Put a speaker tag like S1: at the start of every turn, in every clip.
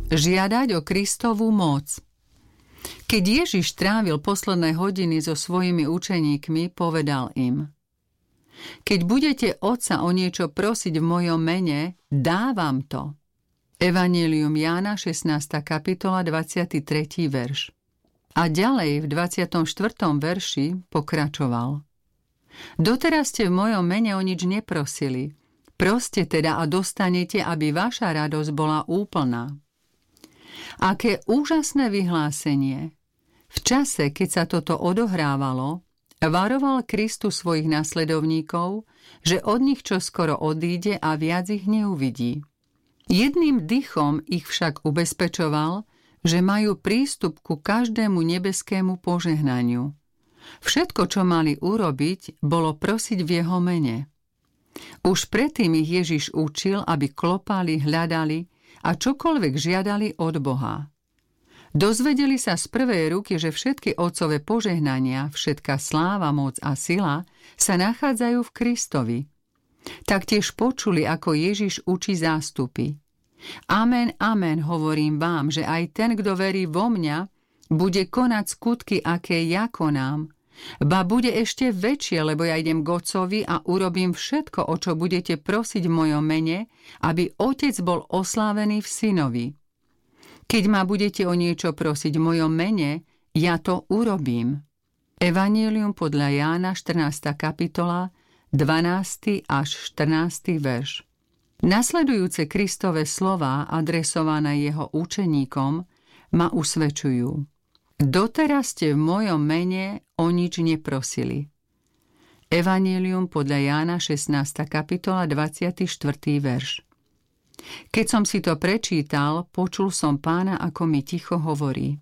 S1: Žiadať o Kristovú moc. Keď Ježiš trávil posledné hodiny so svojimi učeníkmi, povedal im: Keď budete Otca o niečo prosiť v mojom mene, dávam to. Evanjelium Jána, 16. kapitola, 23. verš. A ďalej v 24. verši pokračoval: Doteraz ste v mojom mene o nič neprosili. Proste teda a dostanete, aby vaša radosť bola úplná. Aké úžasné vyhlásenie! V čase, keď sa toto odohrávalo, varoval Kristus svojich nasledovníkov, že od nich čoskoro odíde a viac ich neuvidí. Jedným dychom ich však ubezpečoval, že majú prístup ku každému nebeskému požehnaniu. Všetko, čo mali urobiť, bolo prosiť v jeho mene. Už predtým ich Ježiš učil, aby klopali, hľadali a čokoľvek žiadali od Boha. Dozvedeli sa z prvej ruky, že všetky otcové požehnania, všetká sláva, moc a sila sa nachádzajú v Kristovi. Taktiež počuli, ako Ježiš učí zástupy. Amen, amen, hovorím vám, že aj ten, kto verí vo mňa, bude konať skutky, aké ja konám. Ba bude ešte väčšie, lebo ja idem k Otcovi a urobím všetko, o čo budete prosiť v mojom mene, aby Otec bol oslávený v Synovi. Keď ma budete o niečo prosiť v mojom mene, ja to urobím. Evanjelium podľa Jána, 14. kapitola, 12. až 14. verš. Nasledujúce Kristove slová adresované jeho učeníkom ma usvedčujú. Doteraz ste v mojom mene o nič neprosili. Evanjelium podľa Jána, 16. kapitola, 24. verš. Keď som si to prečítal, počul som Pána, ako mi ticho hovorí: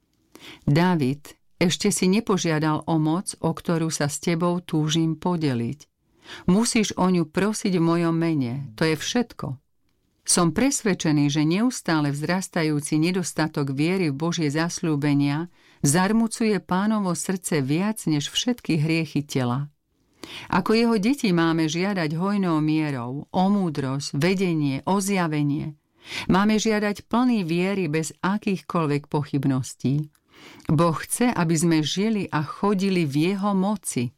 S1: Dávid, ešte si nepožiadal o moc, o ktorú sa s tebou túžim podeliť. Musíš o ňu prosiť v mojom mene, to je všetko. Som presvedčený, že neustále vzrastajúci nedostatok viery v Božie zasľúbenia zarmucuje Pánovo srdce viac než všetky hriechy tela. Ako jeho deti máme žiadať hojnou mierou o múdrosť, vedenie, o zjavenie. Máme žiadať plný viery bez akýchkoľvek pochybností. Boh chce, aby sme žili a chodili v jeho moci.